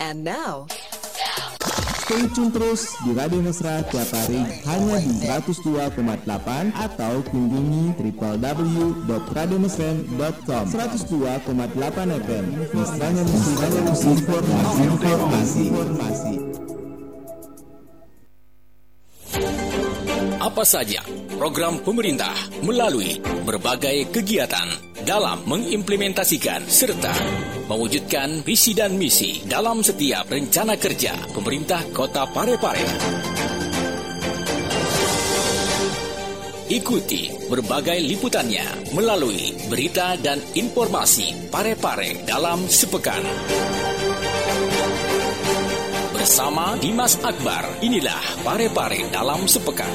And now, stay tune terus di Radio Mesra tiap hari hanya di 102,8 atau kunjungi www.radiomesra.com. 102,8 FM. Mesranya musik, informasi. Apa saja program pemerintah melalui berbagai kegiatan dalam mengimplementasikan serta mewujudkan visi dan misi dalam setiap rencana kerja pemerintah Kota Parepare. Ikuti berbagai liputannya melalui berita dan informasi Parepare dalam sepekan. Bersama Dimas Akbar, inilah Parepare dalam sepekan.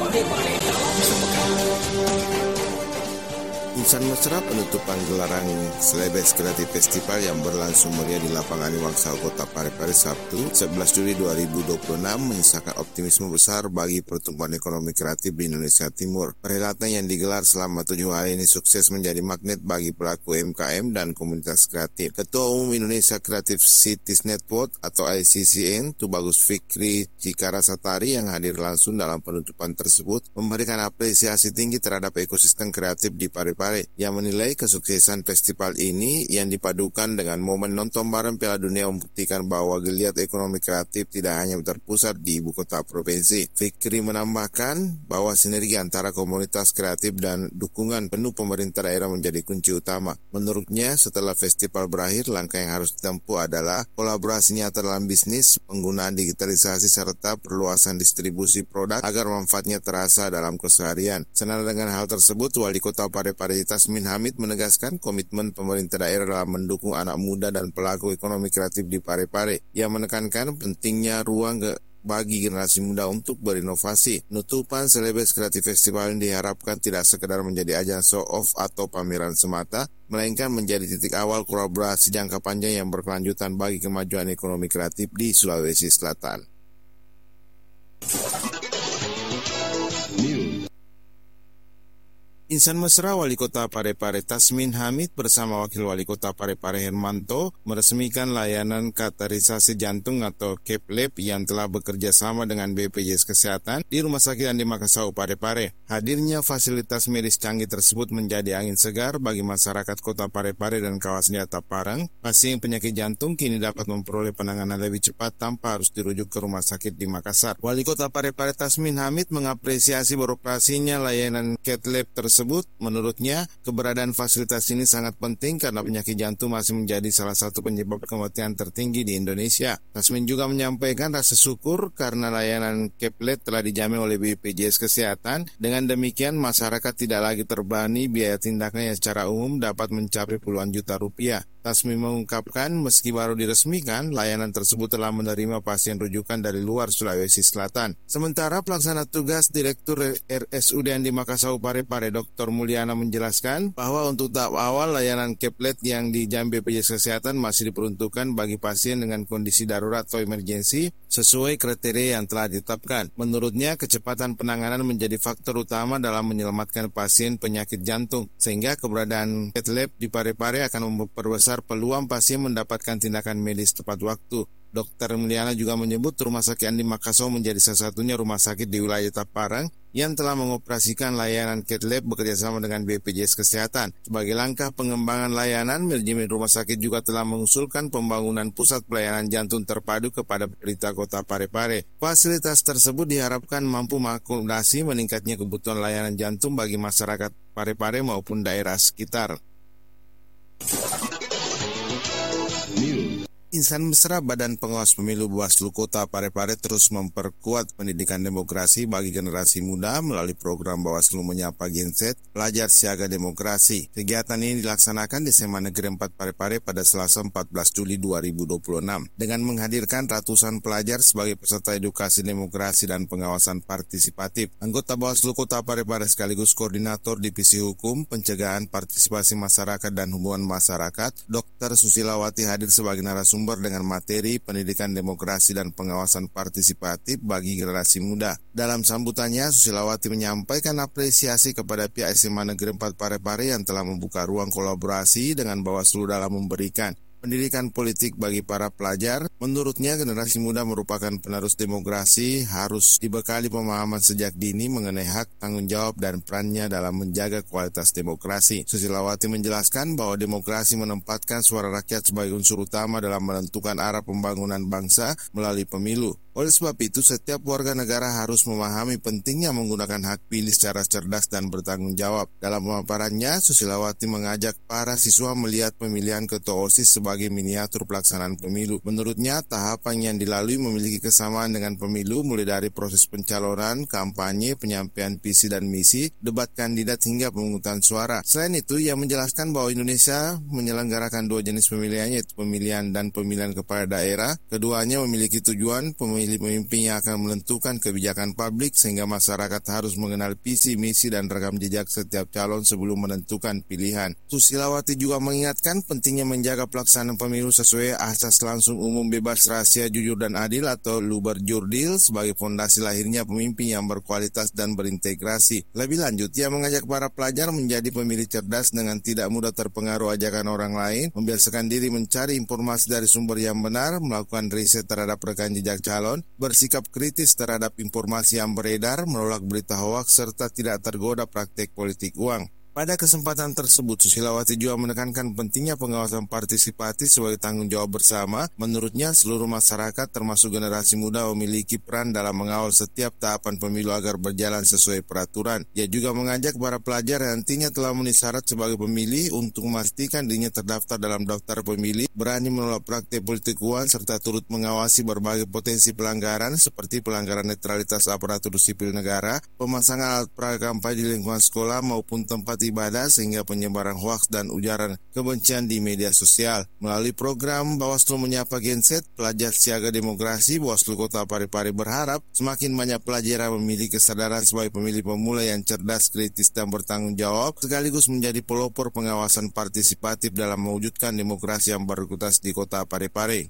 Insan Mesra penutupan gelaran Selebes Kreatif Festival yang berlangsung meriah di lapangan Wangsal Kota Parepare Sabtu 11 Juli 2026 menyisakan optimisme besar bagi pertumbuhan ekonomi kreatif di Indonesia Timur. Perhelatan yang digelar selama 7 hari ini sukses menjadi magnet bagi pelaku UMKM dan komunitas kreatif. Ketua Umum Indonesia Creative Cities Network atau ICCN, Tubagus Fikri Cikarasatari yang hadir langsung dalam penutupan tersebut memberikan apresiasi tinggi terhadap ekosistem kreatif di Parepare yang menilai kesuksesan festival ini yang dipadukan dengan momen nonton bareng Piala Dunia membuktikan bahwa geliat ekonomi kreatif tidak hanya terpusat di ibu kota provinsi. Fikri menambahkan bahwa sinergi antara komunitas kreatif dan dukungan penuh pemerintah daerah menjadi kunci utama. Menurutnya, setelah festival berakhir, langkah yang harus ditempuh adalah kolaborasi nyata dalam bisnis, penggunaan digitalisasi serta perluasan distribusi produk agar manfaatnya terasa dalam keseharian. Senada dengan hal tersebut, Wali Kota Parepare Tasmin Hamid menegaskan komitmen pemerintah daerah dalam mendukung anak muda dan pelaku ekonomi kreatif di Parepare. Ia menekankan pentingnya ruang bagi generasi muda untuk berinovasi. Penutupan Selebes Kreatif Festival ini diharapkan tidak sekedar menjadi ajang show off atau pameran semata, melainkan menjadi titik awal kolaborasi jangka panjang yang berkelanjutan bagi kemajuan ekonomi kreatif di Sulawesi Selatan. Insan Mesra Wali Kota Parepare Tasmin Hamid bersama Wakil Wali Kota Parepare Hermanto meresmikan layanan kateterisasi jantung atau CAP Lab yang telah bekerja sama dengan BPJS Kesehatan di Rumah Sakit Andi Makassau Parepare. Hadirnya fasilitas medis canggih tersebut menjadi angin segar bagi masyarakat Kota Parepare dan kawasan Taparang. Pasien penyakit jantung kini dapat memperoleh penanganan lebih cepat tanpa harus dirujuk ke rumah sakit di Makassar. Wali Kota Parepare Tasmin Hamid mengapresiasi beroperasinya layanan CAP Lab tersebut. Menurutnya, keberadaan fasilitas ini sangat penting karena penyakit jantung masih menjadi salah satu penyebab kematian tertinggi di Indonesia. Tasmin juga menyampaikan rasa syukur karena layanan CAP Lab telah dijamin oleh BPJS Kesehatan. Dengan demikian, masyarakat tidak lagi terbebani biaya tindakan yang secara umum dapat mencapai puluhan juta rupiah. Tasmin mengungkapkan meski baru diresmikan, layanan tersebut telah menerima pasien rujukan dari luar Sulawesi Selatan. Sementara pelaksana tugas Direktur RSUD Andi Makassau Parepare Dr. Mulyana menjelaskan bahwa untuk tahap awal layanan CAP Lab yang dijamin BPJS Kesehatan masih diperuntukkan bagi pasien dengan kondisi darurat atau emergensi sesuai kriteria yang telah ditetapkan. Menurutnya, kecepatan penanganan menjadi faktor utama dalam menyelamatkan pasien penyakit jantung, sehingga keberadaan CAP Lab di Parepare akan memperbesar peluang pasien mendapatkan tindakan medis tepat waktu. Dr. Mulyana juga menyebut Rumah Sakit Andi Makassau menjadi salah satunya rumah sakit di wilayah Taparang yang telah mengoperasikan layanan CAP Lab bekerjasama dengan BPJS Kesehatan. Sebagai langkah pengembangan layanan, manajemen rumah sakit juga telah mengusulkan pembangunan pusat pelayanan jantung terpadu kepada pemerintah Kota Parepare. Fasilitas tersebut diharapkan mampu mengakomodasi meningkatnya kebutuhan layanan jantung bagi masyarakat Parepare maupun daerah sekitar. Insan Mesra Badan Pengawas Pemilu Bawaslu Kota Parepare terus memperkuat pendidikan demokrasi bagi generasi muda melalui program Bawaslu Menyapa Gen Z, Pelajar Siaga Demokrasi. Kegiatan ini dilaksanakan di SMA Negeri 4 Parepare pada Selasa 14 Juli 2026 dengan menghadirkan ratusan pelajar sebagai peserta edukasi demokrasi dan pengawasan partisipatif. Anggota Bawaslu Kota Parepare sekaligus Koordinator Divisi Hukum, Pencegahan Partisipasi Masyarakat dan Hubungan Masyarakat, Dr. Susilawati hadir sebagai narasumber dengan materi pendidikan demokrasi dan pengawasan partisipatif bagi generasi muda. Dalam sambutannya, Susilawati menyampaikan apresiasi kepada pihak SMA Negeri 4 Parepare yang telah membuka ruang kolaborasi dengan Bawaslu dalam memberikan pendidikan politik bagi para pelajar. Menurutnya, generasi muda merupakan penerus demokrasi, harus dibekali pemahaman sejak dini mengenai hak, tanggung jawab, dan perannya dalam menjaga kualitas demokrasi. Susilawati menjelaskan bahwa demokrasi menempatkan suara rakyat sebagai unsur utama dalam menentukan arah pembangunan bangsa melalui pemilu. Oleh sebab itu, setiap warga negara harus memahami pentingnya menggunakan hak pilih secara cerdas dan bertanggung jawab. Dalam pemaparannya, Susilawati mengajak para siswa melihat pemilihan ketua OSIS sebagai miniatur pelaksanaan pemilu. Menurutnya, tahapan yang dilalui memiliki kesamaan dengan pemilu, mulai dari proses pencalonan, kampanye, penyampaian visi dan misi, debat kandidat hingga pemungutan suara. Selain itu, ia menjelaskan bahwa Indonesia menyelenggarakan dua jenis pemilihan, yaitu pemilihan dan pemilihan kepala daerah. Keduanya memiliki tujuan pemilih pemimpin yang akan menentukan kebijakan publik, sehingga masyarakat harus mengenal visi, misi, dan rekam jejak setiap calon sebelum menentukan pilihan. Susilawati juga mengingatkan pentingnya menjaga pelaksanaan pemilu sesuai asas langsung, umum, bebas, rahasia, jujur, dan adil atau Luber-Jurdil sebagai fondasi lahirnya pemimpin yang berkualitas dan berintegrasi. Lebih lanjut, ia mengajak para pelajar menjadi pemilih cerdas dengan tidak mudah terpengaruh ajakan orang lain, membiasakan diri mencari informasi dari sumber yang benar, melakukan riset terhadap rekam jejak calon, bersikap kritis terhadap informasi yang beredar, menolak berita hoaks, serta tidak tergoda praktek politik uang. Pada kesempatan tersebut, Susilawati juga menekankan pentingnya pengawasan partisipatif sebagai tanggung jawab bersama. Menurutnya, seluruh masyarakat termasuk generasi muda memiliki peran dalam mengawal setiap tahapan pemilu agar berjalan sesuai peraturan. Ia juga mengajak para pelajar yang nantinya telah memenuhi syarat sebagai pemilih untuk memastikan dirinya terdaftar dalam daftar pemilih, berani menolak praktek politik uang, serta turut mengawasi berbagai potensi pelanggaran seperti pelanggaran netralitas aparatur sipil negara, pemasangan alat peraga kampanye di lingkungan sekolah maupun tempat ibadah, sehingga penyebaran hoaks dan ujaran kebencian di media sosial. Melalui program Bawaslu Menyapa Genset, pelajar siaga demokrasi, Bawaslu Kota Parepare berharap semakin banyak pelajar yang memiliki kesadaran sebagai pemilih pemula yang cerdas, kritis, dan bertanggung jawab, sekaligus menjadi pelopor pengawasan partisipatif dalam mewujudkan demokrasi yang berkualitas di Kota Parepare.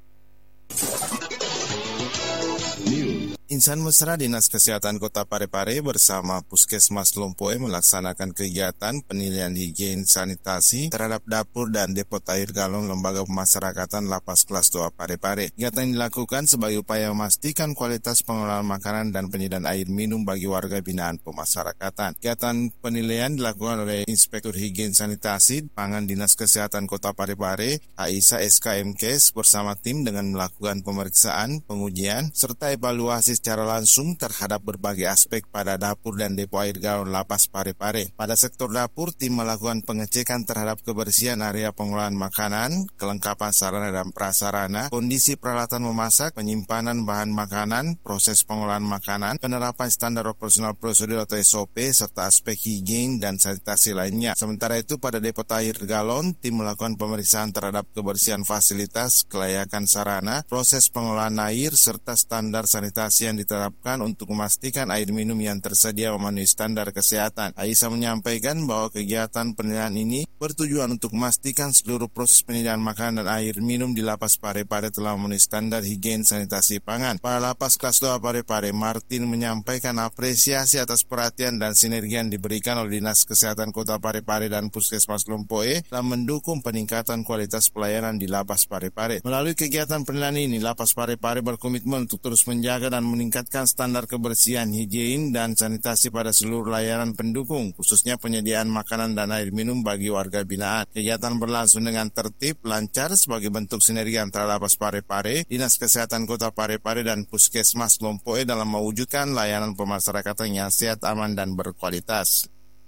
Insan Mesra Dinas Kesehatan Kota Parepare bersama Puskesmas Lompoe melaksanakan kegiatan penilaian higien sanitasi terhadap dapur dan depot air galon Lembaga Pemasyarakatan Lapas Kelas 2 Parepare. Kegiatan dilakukan sebagai upaya memastikan kualitas pengelolaan makanan dan penyediaan air minum bagi warga binaan pemasyarakatan. Kegiatan penilaian dilakukan oleh Inspektur Higien Sanitasi Pangan Dinas Kesehatan Kota Parepare, Aisyah SKMKes, bersama tim dengan melakukan pemeriksaan, pengujian, serta evaluasi secara langsung terhadap berbagai aspek pada dapur dan depo air galon Lapas Parepare. Pada sektor dapur, tim melakukan pengecekan terhadap kebersihan area pengolahan makanan, kelengkapan sarana dan prasarana, kondisi peralatan memasak, penyimpanan bahan makanan, proses pengolahan makanan, penerapan standar operasional prosedur atau SOP, serta aspek higien dan sanitasi lainnya. Sementara itu, pada depo air galon, tim melakukan pemeriksaan terhadap kebersihan fasilitas, kelayakan sarana, proses pengolahan air, serta standar sanitasi yang diterapkan untuk memastikan air minum yang tersedia memenuhi standar kesehatan. Aisyah menyampaikan bahwa kegiatan penilaian ini bertujuan untuk memastikan seluruh proses penyediaan makanan dan air minum di Lapas Parepare telah memenuhi standar higien sanitasi pangan. Para Lapas Kelas 2 Parepare, Martin menyampaikan apresiasi atas perhatian dan sinergi yang diberikan oleh Dinas Kesehatan Kota Parepare dan Puskesmas Lompoe dalam mendukung peningkatan kualitas pelayanan di Lapas Parepare. Melalui kegiatan penilaian ini, Lapas Parepare berkomitmen untuk terus menjaga dan meningkatkan standar kebersihan, higien, dan sanitasi pada seluruh layanan pendukung, khususnya penyediaan makanan dan air minum bagi warga binaan. Kegiatan berlangsung dengan tertib, lancar sebagai bentuk sinergi antara Lapas Parepare, Dinas Kesehatan Kota Parepare, dan Puskesmas Lompoe dalam mewujudkan layanan pemasyarakatan yang sehat, aman, dan berkualitas.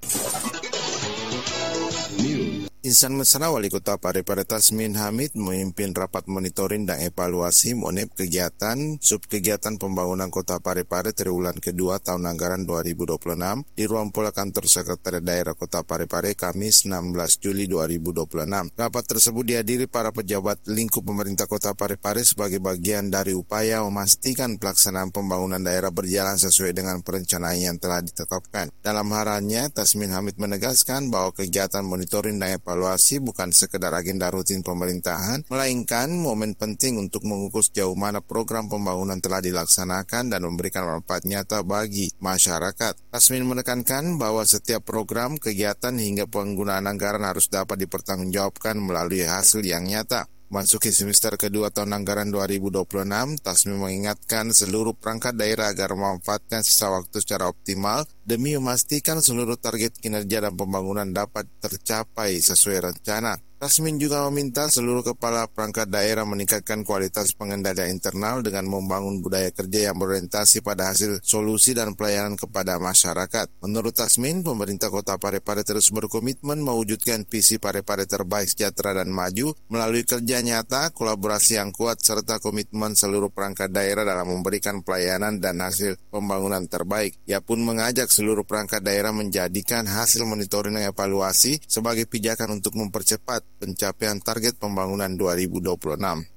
Insan Mesra Wali Kota Parepare Tasmin Hamid memimpin rapat monitoring dan evaluasi MONEP kegiatan subkegiatan pembangunan Kota Parepare triwulan kedua tahun anggaran 2026 di ruang pola kantor Sekretariat Daerah Kota Parepare Kamis 16 Juli 2026. Rapat tersebut dihadiri para pejabat lingkup pemerintah Kota Parepare sebagai bagian dari upaya memastikan pelaksanaan pembangunan daerah berjalan sesuai dengan perencanaan yang telah ditetapkan. Dalam arahannya, Tasmin Hamid menegaskan bahwa kegiatan monitoring dan evaluasi bukan sekedar agenda rutin pemerintahan, melainkan momen penting untuk mengukur sejauh mana program pembangunan telah dilaksanakan dan memberikan manfaat nyata bagi masyarakat. Tasmin menekankan bahwa setiap program, kegiatan hingga penggunaan anggaran harus dapat dipertanggungjawabkan melalui hasil yang nyata. Masuki semester kedua tahun anggaran 2026, Tasmin mengingatkan seluruh perangkat daerah agar memanfaatkan sisa waktu secara optimal demi memastikan seluruh target kinerja dan pembangunan dapat tercapai sesuai rencana. Tasmin juga meminta seluruh kepala perangkat daerah meningkatkan kualitas pengendalian internal dengan membangun budaya kerja yang berorientasi pada hasil solusi dan pelayanan kepada masyarakat. Menurut Tasmin, pemerintah Kota Parepare terus berkomitmen mewujudkan visi Parepare terbaik, sejahtera dan maju melalui kerja nyata, kolaborasi yang kuat, serta komitmen seluruh perangkat daerah dalam memberikan pelayanan dan hasil pembangunan terbaik. Ia pun mengajak seluruh perangkat daerah menjadikan hasil monitoring dan evaluasi sebagai pijakan untuk mempercepat pencapaian target pembangunan 2026.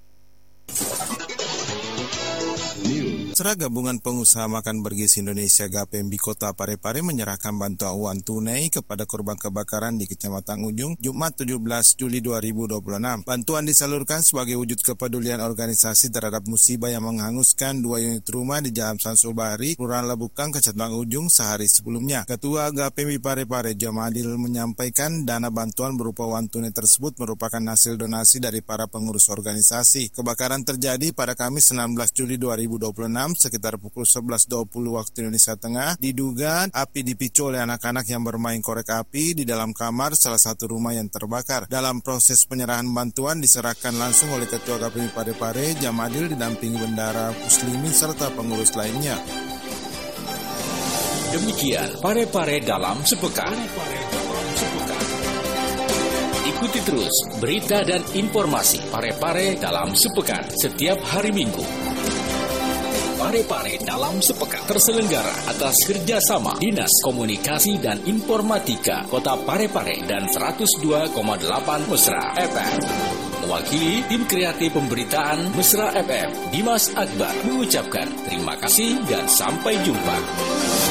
Serah Gabungan Pengusaha Makan Bergizi Indonesia GAPEMBI Kota Parepare menyerahkan bantuan uang tunai kepada korban kebakaran di Kecamatan Ujung Jumat 17 Juli 2026. Bantuan disalurkan sebagai wujud kepedulian organisasi terhadap musibah yang menghanguskan 2 unit rumah di Jalan Samsul Bahri, Kelurahan Labukang, Kecamatan Ujung sehari sebelumnya. Ketua GAPEMBI Parepare Jamadil menyampaikan dana bantuan berupa uang tunai tersebut merupakan hasil donasi dari para pengurus organisasi. Kebakaran terjadi pada Kamis 19 Juli 2026 sekitar pukul 11.20 waktu Indonesia Tengah. Diduga api dipicu oleh anak-anak yang bermain korek api di dalam kamar salah satu rumah yang terbakar. Dalam proses penyerahan bantuan diserahkan langsung oleh Ketua GAPEMBI Parepare Jamadil didampingi Bendara Muslimin serta pengurus lainnya. Demikian Parepare dalam sepekan. Ikuti terus berita dan informasi Parepare dalam sepekan setiap hari Minggu. Parepare dalam sepekan terselenggara atas kerjasama Dinas Komunikasi dan Informatika Kota Parepare dan 102,8 Mesra FM. Mewakili tim kreatif pemberitaan Mesra FM, Dimas Akbar mengucapkan terima kasih dan sampai jumpa.